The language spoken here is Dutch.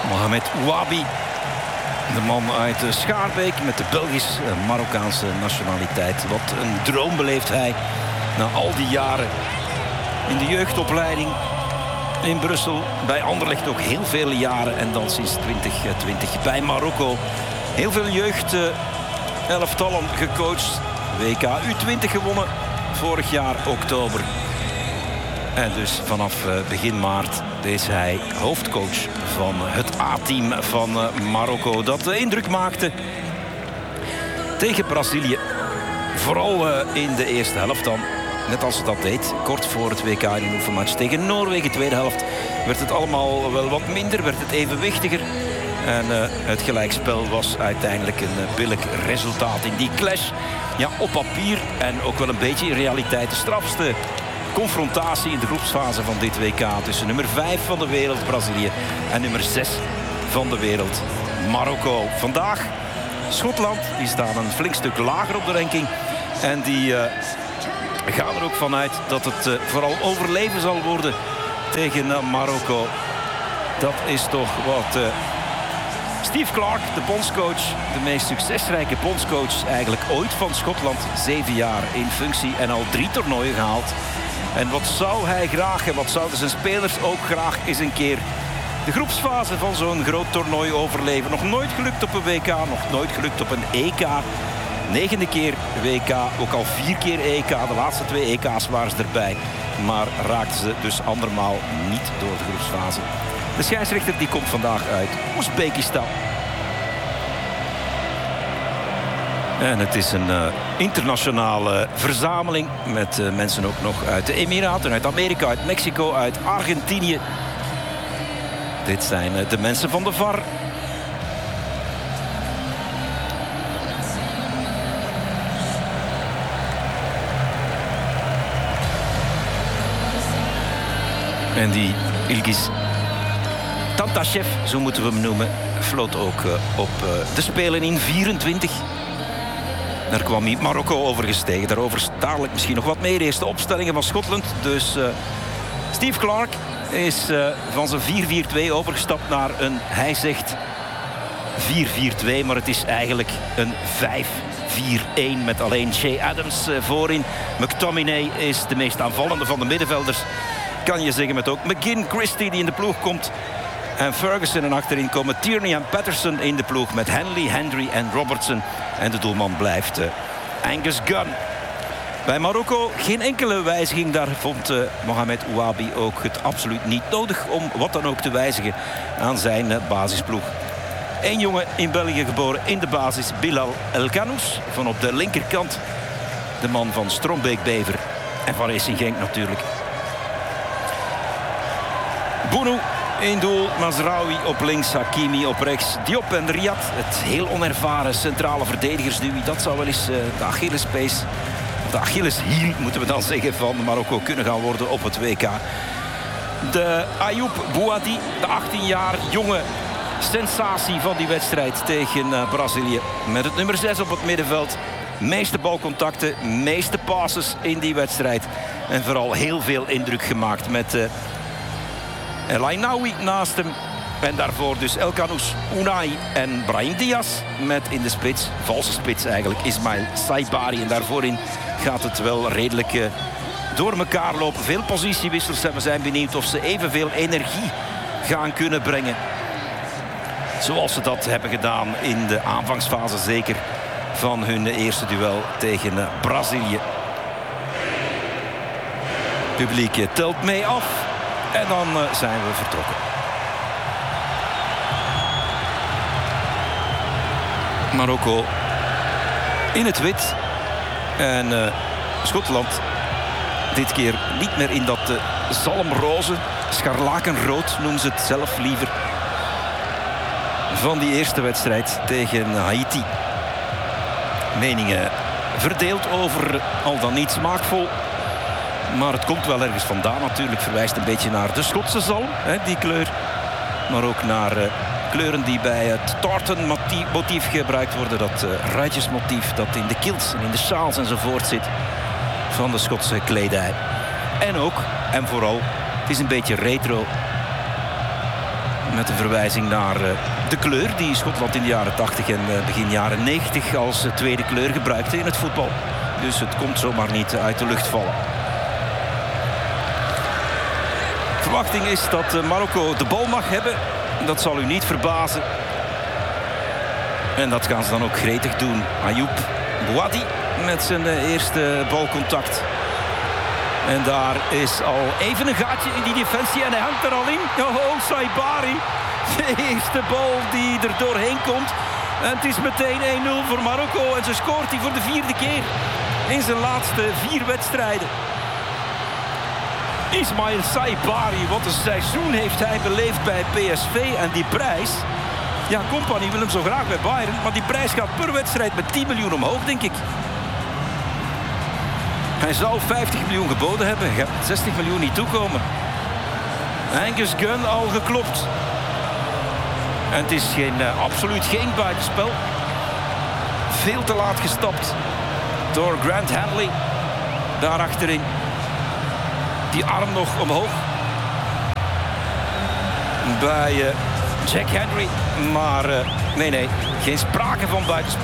Mohamed Ouabi. De man uit Schaarbeek met de Belgisch-Marokkaanse nationaliteit. Wat een droom beleeft hij na al die jaren in de jeugdopleiding in Brussel. Bij Anderlecht ook heel vele jaren en dan sinds 2020 bij Marokko. Heel veel jeugd elftallen gecoacht. WK U20 gewonnen vorig jaar oktober. En dus vanaf begin maart is hij hoofdcoach van het A-team van Marokko. Dat indruk maakte tegen Brazilië. Vooral in de eerste helft dan. Net als ze dat deed, kort voor het WK in een oefenmatch tegen Noorwegen. Tweede helft werd het allemaal wel wat minder, werd het evenwichtiger. En het gelijkspel was uiteindelijk een billig resultaat in die clash. Ja, op papier en ook wel een beetje in realiteit de strafste confrontatie in de groepsfase van dit WK tussen nummer 5 van de wereld, Brazilië, en nummer 6 van de wereld, Marokko. Vandaag Schotland, die staan een flink stuk lager op de ranking. En die gaan er ook vanuit dat het vooral overleven zal worden tegen Marokko. Dat is toch wat Steve Clarke, de bondscoach, de meest succesrijke bondscoach eigenlijk ooit van Schotland. 7 jaar in functie en al 3 toernooien gehaald. En wat zou hij graag en wat zouden zijn spelers ook graag eens een keer de groepsfase van zo'n groot toernooi overleven. Nog nooit gelukt op een WK, nog nooit gelukt op een EK. 9e keer WK, ook al 4 keer EK. De laatste 2 EK's waren ze erbij. Maar raakten ze dus andermaal niet door de groepsfase. De scheidsrechter die komt vandaag uit Oezbekistan. En het is een internationale verzameling met mensen ook nog uit de Emiraten, uit Amerika, uit Mexico, uit Argentinië. Dit zijn de mensen van de VAR. En die Ilgiz Tantashev, zo moeten we hem noemen, floot ook op de Spelen in 24. Daar kwam hij Marokko overgestegen. Daarover dadelijk misschien nog wat meer. Eerste opstellingen van Schotland. Dus Steve Clarke is van zijn 4-4-2 overgestapt naar een, hij zegt 4-4-2. Maar het is eigenlijk een 5-4-1 met alleen Shea Adams voorin. McTominay is de meest aanvallende van de middenvelders. Kan je zeggen, met ook McGinn, Christie die in de ploeg komt. En Ferguson en achterin komen Tierney en Patterson in de ploeg met Henley, Hendry en Robertson. En de doelman blijft Angus Gunn. Bij Marokko geen enkele wijziging. Daar vond Mohamed Ouabi ook het absoluut niet nodig om wat dan ook te wijzigen aan zijn basisploeg. Eén jongen in België geboren in de basis, Bilal Elkanous. Van op de linkerkant de man van Strombeek-Bever en van Racing Genk natuurlijk. Bounou in doel, Mazraoui op links, Hakimi op rechts, Diop en Riyad. Het heel onervaren centrale verdedigers nu. Dat zou wel eens de Achillespees, de Achilleshiel moeten we dan zeggen, van Marokko kunnen gaan worden op het WK. De Ayoub Bouadi, de 18 jaar jonge sensatie van die wedstrijd tegen Brazilië. Met het nummer 6 op het middenveld. Meeste balcontacten, meeste passes in die wedstrijd. En vooral heel veel indruk gemaakt met El Ainaoui naast hem. En daarvoor dus Elkanous, Unai en Brahim Diaz. Met in de spits, valse spits eigenlijk, Ismail Saibari. En daarvoorin gaat het wel redelijk door elkaar lopen. Veel positiewissels en we zijn benieuwd of ze evenveel energie gaan kunnen brengen. Zoals ze dat hebben gedaan in de aanvangsfase zeker van hun eerste duel tegen Brazilië. Het publiek telt mee af. En dan zijn we vertrokken. Marokko in het wit. En Schotland dit keer niet meer in dat zalmroze. Scharlakenrood noemen ze het zelf liever. Van die eerste wedstrijd tegen Haiti. Meningen verdeeld over al dan niet smaakvol. Maar het komt wel ergens vandaan natuurlijk. Verwijst een beetje naar de Schotse zalm, die kleur. Maar ook naar kleuren die bij het tartan-motief gebruikt worden. Dat ruitjesmotief dat in de kilts en in de sjaals enzovoort zit. Van de Schotse kledij. En ook, en vooral, het is een beetje retro. Met een verwijzing naar de kleur die Schotland in de jaren 80 en begin jaren 90 als tweede kleur gebruikte in het voetbal. Dus het komt zomaar niet uit de lucht vallen. Verwachting is dat Marokko de bal mag hebben. Dat zal u niet verbazen. En dat gaan ze dan ook gretig doen. Ayoub Bouadi met zijn eerste balcontact. En daar is al even een gaatje in die defensie en hij hangt er al in. Oh, Saibari. De eerste bal die er doorheen komt. En het is meteen 1-0 voor Marokko. En ze scoort hij voor de 4e keer in zijn laatste 4 wedstrijden. Ismail Saibari, wat een seizoen heeft hij beleefd bij PSV. En die prijs... Ja, Kompany wil hem zo graag bij Bayern. Maar die prijs gaat per wedstrijd met 10 miljoen omhoog, denk ik. Hij zou 50 miljoen geboden hebben. Gaat 60 miljoen niet toekomen. Angus Gunn al geklopt. En het is absoluut geen buitenspel. Veel te laat gestapt door Grant Hanley. Daar achterin. Die arm nog omhoog. Bij Jack Henry. Maar nee, geen sprake van buitenspel.